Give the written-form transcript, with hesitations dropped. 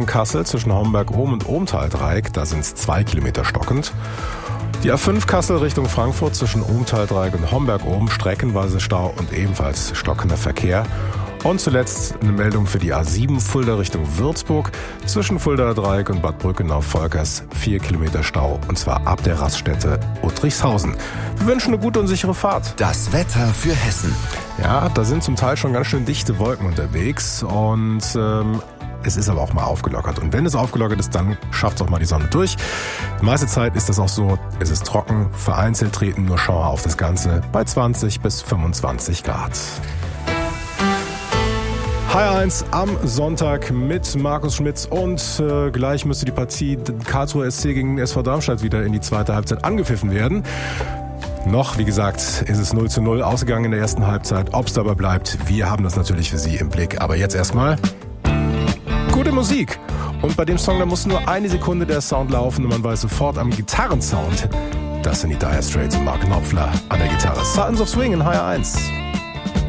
Kassel zwischen Homberg-Ohm und Ohmtal-Dreieck, da sind es 2 Kilometer stockend. Die A5 Kassel Richtung Frankfurt zwischen Ohmtal-Dreieck und Homberg-Ohm, streckenweise Stau und ebenfalls stockender Verkehr. Und zuletzt eine Meldung für die A7 Fulda Richtung Würzburg zwischen Fuldaer Dreieck und Bad Brückenau-Volkers, 4 Kilometer Stau, und zwar ab der Raststätte Uttrichshausen. Wir wünschen eine gute und sichere Fahrt. Das Wetter für Hessen. Ja, da sind zum Teil schon ganz schön dichte Wolken unterwegs und es ist aber auch mal aufgelockert. Und wenn es aufgelockert ist, dann schafft es auch mal die Sonne durch. Die meiste Zeit ist das auch so, es ist trocken, vereinzelt treten nur Schauer auf das Ganze bei 20 bis 25 Grad. H1 am Sonntag mit Markus Schmitz und gleich müsste die Partie Karlsruher SC gegen SV Darmstadt wieder in die zweite Halbzeit angepfiffen werden. Noch, wie gesagt, ist es 0:0 ausgegangen in der ersten Halbzeit. Ob es dabei bleibt, wir haben das natürlich für Sie im Blick. Aber jetzt erstmal gute Musik. Und bei dem Song, da muss nur eine Sekunde der Sound laufen und man weiß sofort am Gitarrensound, das sind die Dire Straits und Mark Knopfler an der Gitarre. Sultans of Swing in HR1.